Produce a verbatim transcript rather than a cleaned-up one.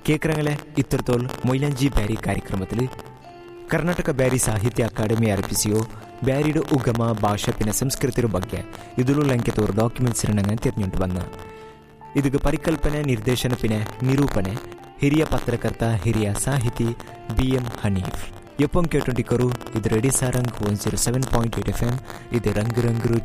കേക്കറങ്ങളെ ഇത്രത്തോൾ മൊയ്ലാഞ്ചി ಬ್ಯಾರಿ ಕಾರ್ಯಕ್ರಮത്തിൽ ಕರ್ನಾಟಕ ಬ್ಯಾರಿ ಸಾಹಿತ್ಯ ಅಕಾಡೆಮಿ ಅರ್ಪಿಸಿಯೋ ಬ್ಯಾರಿയുടെ ಉಗಮ ಭಾಷೆ ಪಿನ ಸಂಸ್ಕೃತಿಯ ಬಗ್ಗೆ ഇതിലുള്ള ಅಂಕೆತೋರು ಡಾಕ್ಯುಮೆಂಟ್ಸ್ ಇರನಂಗೆ ತಿರ್ഞ്ഞുಂಟು ಬಂದ ಇದಕ್ಕೆ ಪರಿಕಲ್ಪನೆ ನಿರ್ದೇಶನ ಪಿನ ನಿರೂಪಣೆ ಹಿರಿಯ ಪತ್ರಕರ್ತ ಹಿರಿಯ ಸಾಹಿತಿ ಬಿ ಎಂ ಹನೀಫ್ ಎಪ್ಪಂ ಕೇಟೊಂಡಿಕರು ಇದು ready Sarang one zero seven point eight F M ಇದು ರಂಗ್ ರಂಗ್